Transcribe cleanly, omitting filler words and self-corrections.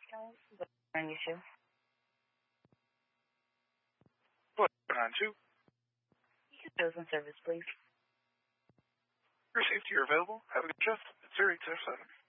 92. What, 92? Chosen service, please. Your safety, you're available. Have a good shift. It's 0807.